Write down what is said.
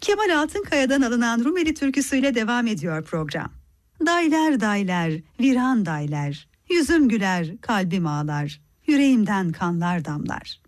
Kemal Altınkaya'dan alınan Rumeli türküsüyle devam ediyor program. Dayler dayler, viran dayler, yüzüm güler, kalbim ağlar, yüreğimden kanlar damlar.